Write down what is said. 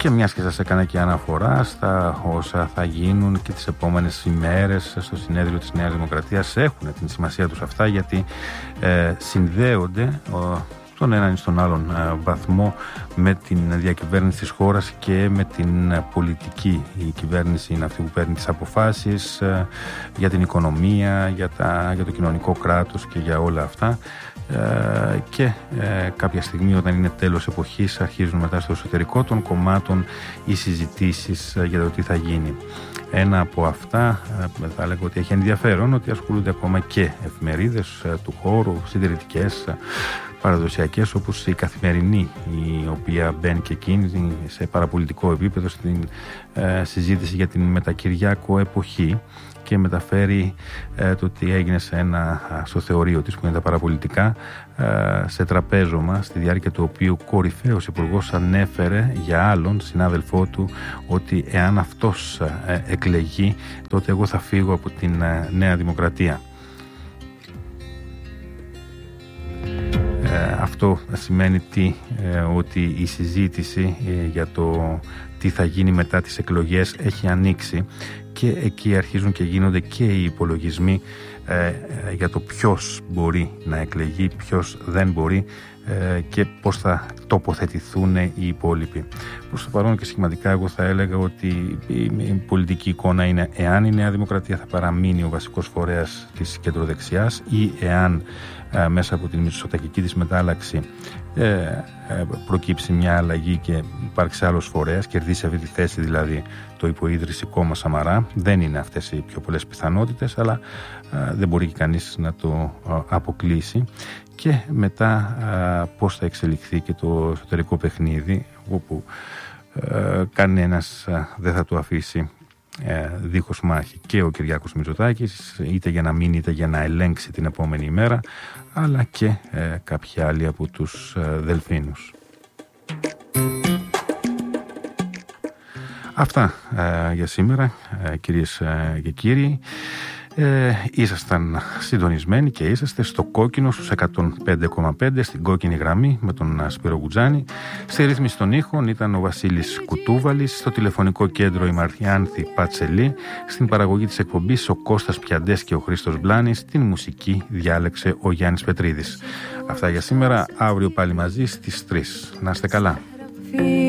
Και μιας και σας έκανα και αναφορά στα όσα θα γίνουν και τις επόμενες ημέρες στο συνέδριο της Νέας Δημοκρατίας, έχουν την σημασία τους αυτά, γιατί συνδέονται στον έναν ή στον άλλον βαθμό με την διακυβέρνηση της χώρας και με την πολιτική. Η κυβέρνηση είναι αυτή που παίρνει τις αποφάσεις για την οικονομία, για το κοινωνικό κράτος και για όλα αυτά. Και κάποια στιγμή, όταν είναι τέλος εποχής, αρχίζουν μετά στο εσωτερικό των κομμάτων οι συζητήσεις για το τι θα γίνει. Ένα από αυτά, θα λέγω ότι έχει ενδιαφέρον, ότι ασχολούνται ακόμα και εφημερίδες του χώρου, συντηρητικές, παραδοσιακές, όπως η Καθημερινή, η οποία μπαίνει και εκείνη σε παραπολιτικό επίπεδο στην συζήτηση για την μετακυριακό εποχή και μεταφέρει το τι έγινε στο θεωρείο της, που είναι τα παραπολιτικά, σε τραπέζωμα, στη διάρκεια του οποίου κορυφαίος υπουργός ανέφερε για άλλον συνάδελφό του ότι εάν αυτός εκλεγεί, τότε εγώ θα φύγω από την Νέα Δημοκρατία. Αυτό σημαίνει ότι η συζήτηση για το τι θα γίνει μετά τις εκλογές έχει ανοίξει και εκεί αρχίζουν και γίνονται και οι υπολογισμοί για το ποιος μπορεί να εκλεγεί, ποιος δεν μπορεί και πώς θα τοποθετηθούν οι υπόλοιποι. Προς το παρόν και σχηματικά εγώ θα έλεγα ότι η πολιτική εικόνα είναι εάν η Νέα Δημοκρατία θα παραμείνει ο βασικός φορέας της κεντροδεξιάς ή εάν μέσα από την μητσοτακική της μετάλλαξη προκύψει μια αλλαγή και υπάρξει άλλος φορέας, κερδίσει αυτή τη θέση δηλαδή το υποίδρυση κόμμα Σαμαρά. Δεν είναι αυτές οι πιο πολλές πιθανότητες, αλλά δεν μπορεί και κανείς να το αποκλείσει. Και μετά πώς θα εξελιχθεί και το εσωτερικό παιχνίδι, όπου κανένας δεν θα το αφήσει δίχως μάχη, και ο Κυριάκος Μητσοτάκης, είτε για να μείνει είτε για να ελέγξει την επόμενη ημέρα, αλλά και κάποιοι άλλοι από τους δελφίνους. Αυτά για σήμερα, κυρίες και κύριοι. Ήσασταν συντονισμένοι και είσαστε στο κόκκινο στους 105,5 στην κόκκινη γραμμή με τον Σπύρο Γουτζάνη. Στη ρύθμιση των ήχων ήταν ο Βασίλης Κουτούβαλης, στο τηλεφωνικό κέντρο η Μαριάνθη Πατσελή, στην παραγωγή της εκπομπής ο Κώστας Πιαντές και ο Χρήστος Μπλάνης, την μουσική διάλεξε ο Γιάννης Πετρίδης. Αυτά για σήμερα, αύριο πάλι μαζί στις 3. Να είστε καλά.